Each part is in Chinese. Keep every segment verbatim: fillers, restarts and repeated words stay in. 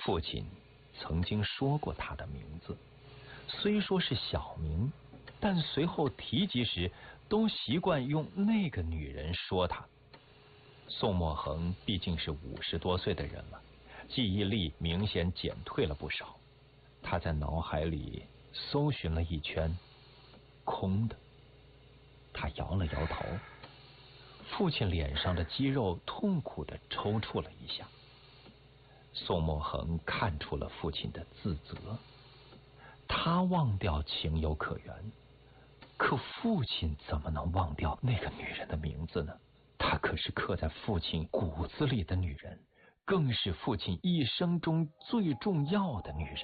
父亲曾经说过他的名字，虽说是小名，但随后提及时都习惯用那个女人说他。宋墨恒毕竟是五十多岁的人了，记忆力明显减退了不少。他在脑海里搜寻了一圈，空的。他摇了摇头，父亲脸上的肌肉痛苦地抽搐了一下。宋墨恒看出了父亲的自责，他忘掉情有可原，可父亲怎么能忘掉那个女人的名字呢？她可是刻在父亲骨子里的女人，更是父亲一生中最重要的女人。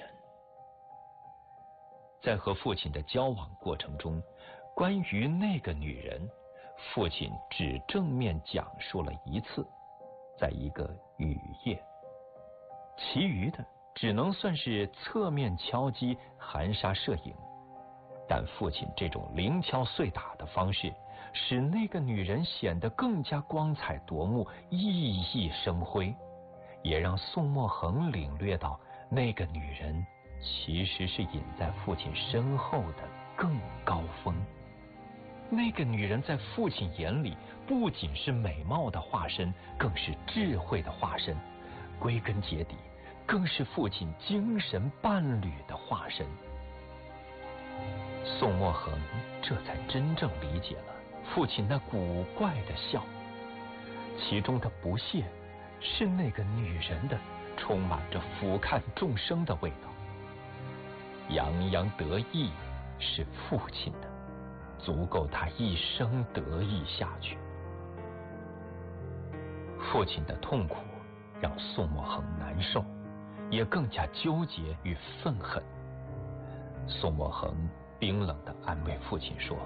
在和父亲的交往过程中，关于那个女人，父亲只正面讲述了一次，在一个雨夜，其余的只能算是侧面敲击、含沙射影。但父亲这种零敲碎打的方式，使那个女人显得更加光彩夺目、熠熠生辉，也让宋墨恒领略到那个女人其实是隐在父亲身后的更高峰。那个女人在父亲眼里不仅是美貌的化身，更是智慧的化身，归根结底更是父亲精神伴侣的化身。宋墨恒这才真正理解了父亲那古怪的笑，其中的不屑是那个女人的充满着俯瞰众生的味道，洋洋得意是父亲的，足够他一生得意下去。父亲的痛苦让宋墨恒难受，也更加纠结与愤恨。宋墨恒冰冷地安慰父亲说，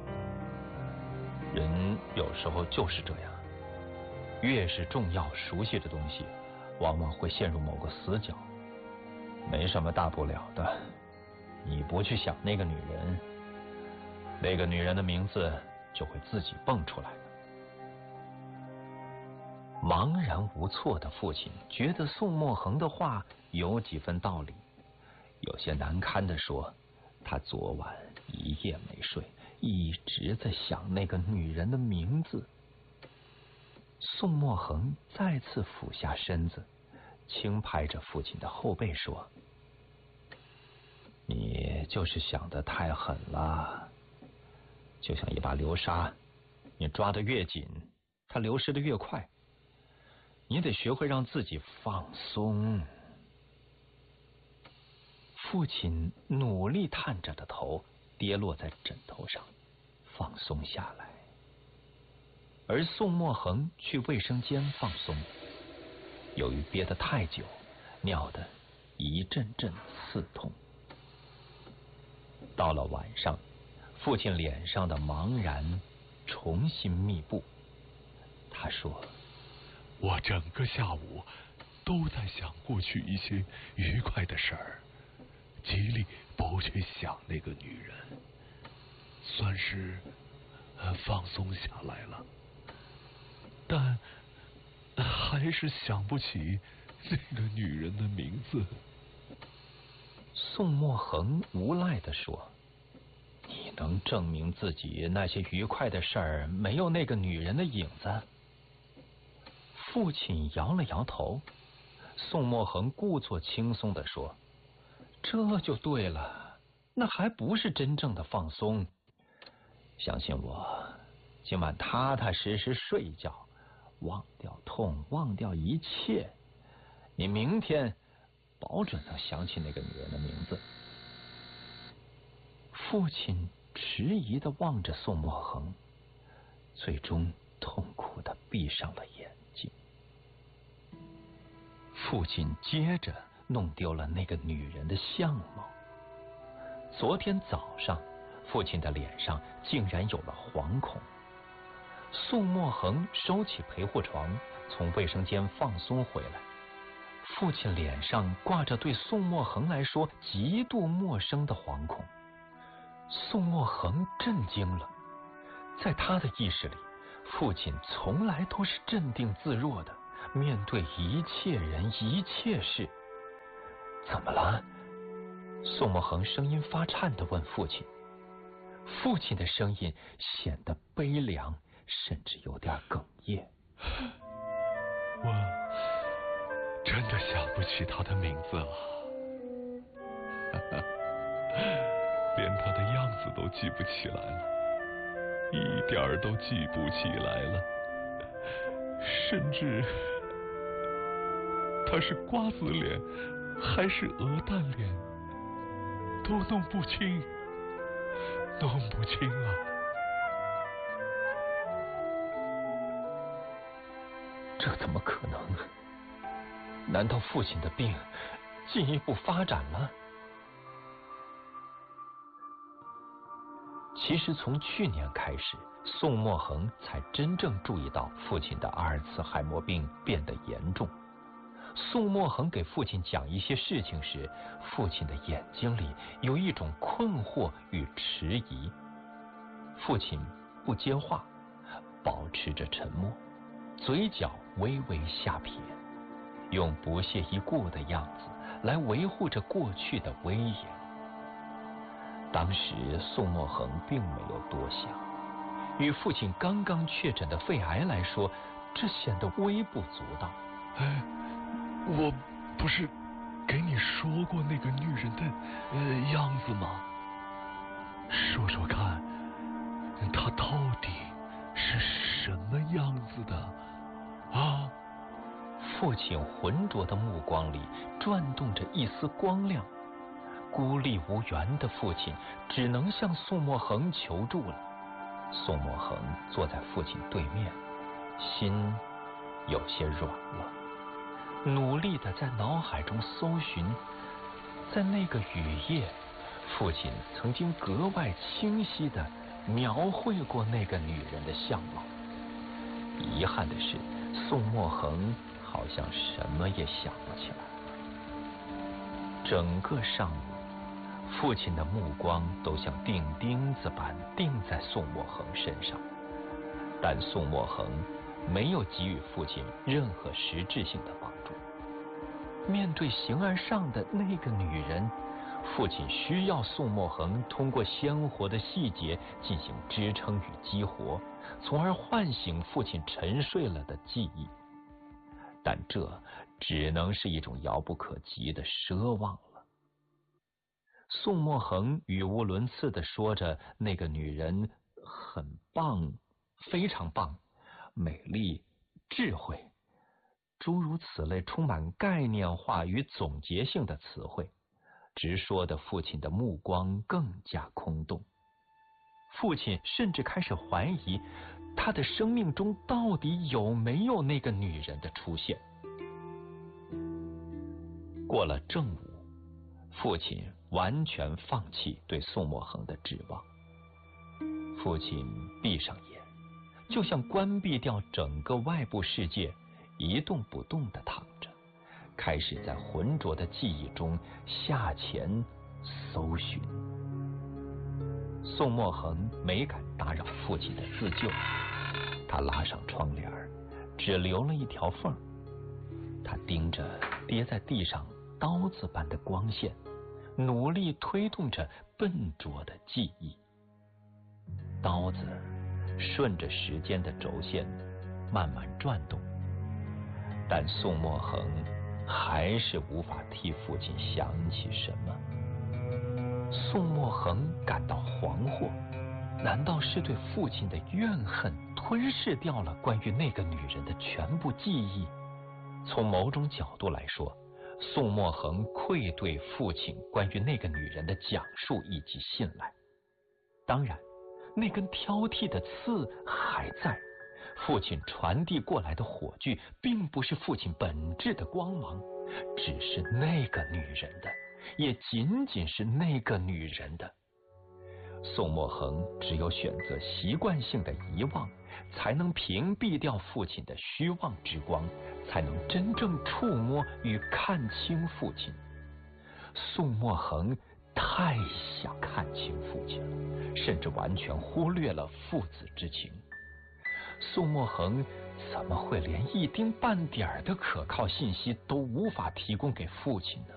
人有时候就是这样，越是重要熟悉的东西，往往会陷入某个死角，没什么大不了的，你不去想那个女人，那个女人的名字就会自己蹦出来的。茫然无措的父亲觉得宋墨恒的话有几分道理，有些难堪地说，他昨晚一夜没睡，一直在想那个女人的名字。宋墨恒再次俯下身子，轻拍着父亲的后背说，你就是想得太狠了，就像一把流沙，你抓得越紧，它流失得越快，你得学会让自己放松。父亲努力探着的头跌落在枕头上，放松下来。而宋墨恒去卫生间放松，由于憋得太久，尿得一阵阵刺痛。到了晚上，父亲脸上的茫然重新密布。他说， 我整个下午都在想过去一些愉快的事儿，极力不去想那个女人，算是放松下来了，但还是想不起那个女人的名字。 宋墨恒无奈地说，你能证明自己那些愉快的事儿没有那个女人的影子？父亲摇了摇头。宋墨恒故作轻松地说，这就对了，那还不是真正的放松。相信我，今晚踏踏实实睡觉，忘掉痛，忘掉一切，你明天保准能想起那个女人的名字。父亲迟疑地望着宋墨恒，最终痛苦地闭上了眼睛。父亲接着弄丢了那个女人的相貌。昨天早上，父亲的脸上竟然有了惶恐。宋墨恒收起陪护床，从卫生间放松回来。父亲脸上挂着对宋墨恒来说极度陌生的惶恐。宋墨恒震惊了，在他的意识里，父亲从来都是镇定自若的，面对一切人一切事。 怎么了？宋墨恒声音发颤地问父亲。父亲的声音显得悲凉，甚至有点哽咽。 我真的想不起他的名字了，连他的样子都记不起来了，一点儿都记不起来了，甚至他是瓜子脸还是鹅蛋脸都弄不清，弄不清啊！ 这怎么可能？难道父亲的病进一步发展了？其实从去年开始，宋墨恒才真正注意到父亲的阿尔茨海默病变得严重。宋墨恒给父亲讲一些事情时，父亲的眼睛里有一种困惑与迟疑。父亲不接话，保持着沉默，嘴角微微下撇，用不屑一顾的样子来维护着过去的威严。当时宋墨恒并没有多想，与父亲刚刚确诊的肺癌来说，这显得微不足道。 哎，我不是给你说过那个女人的呃样子吗？说说看，她到底是什么样子的啊？ 父亲浑浊的目光里转动着一丝光亮，孤立无援的父亲只能向宋墨恒求助了。宋墨恒坐在父亲对面，心有些软了，努力地在脑海中搜寻，在那个雨夜，父亲曾经格外清晰地描绘过那个女人的相貌。遗憾的是，宋墨恒好像什么也想不起来。整个上午，父亲的目光都像钉钉子般钉在宋墨恒身上，但宋墨恒没有给予父亲任何实质性的帮助。面对形而上的那个女人，父亲需要宋墨恒通过鲜活的细节进行支撑与激活，从而唤醒父亲沉睡了的记忆。但这只能是一种遥不可及的奢望了。宋墨恒语无伦次地说着那个女人很棒，非常棒，美丽，智慧，诸如此类充满概念化与总结性的词汇，直说的父亲的目光更加空洞。父亲甚至开始怀疑他的生命中到底有没有那个女人的出现。过了正午，父亲完全放弃对宋墨恒的指望。父亲闭上眼，就像关闭掉整个外部世界，一动不动地躺着，开始在浑浊的记忆中下潜搜寻。宋墨恒没敢打扰父亲的自救，他拉上窗帘，只留了一条缝。他盯着跌在地上刀子般的光线，努力推动着笨拙的记忆。刀子顺着时间的轴线慢慢转动，但宋墨恒还是无法替父亲想起什么。宋墨恒感到惶惑，难道是对父亲的怨恨吞噬掉了关于那个女人的全部记忆？从某种角度来说，宋墨恒愧对父亲关于那个女人的讲述以及信赖。当然，那根挑剔的刺还在，父亲传递过来的火炬并不是父亲本质的光芒，只是那个女人的，也仅仅是那个女人的。宋墨恒只有选择习惯性的遗忘，才能屏蔽掉父亲的虚妄之光，才能真正触摸与看清父亲。宋墨恒太想看清父亲了，甚至完全忽略了父子之情。宋墨恒怎么会连一丁半点的可靠信息都无法提供给父亲呢？